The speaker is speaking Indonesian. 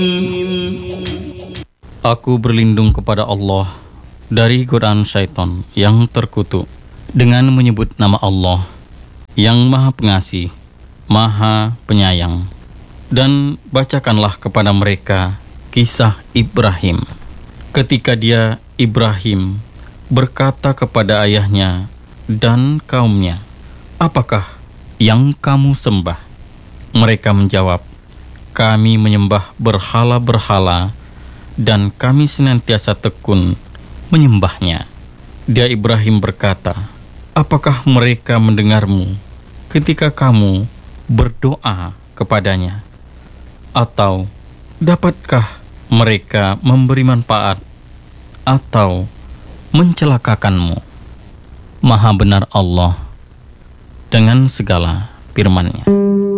Aku berlindung kepada Allah dari godaan syaitan yang terkutuk dengan menyebut nama Allah yang Maha Pengasih, Maha Penyayang. Dan bacakanlah kepada mereka kisah Ibrahim. Ketika dia, Ibrahim, berkata kepada ayahnya dan kaumnya, "Apakah yang kamu sembah?" Mereka menjawab, "Kami menyembah berhala-berhala dan kami senantiasa tekun menyembahnya." Dia Ibrahim berkata, "Apakah mereka mendengarmu ketika kamu berdoa kepadanya? Atau dapatkah mereka memberi manfaat atau mencelakakanmu?" Maha benar Allah dengan segala firman-Nya.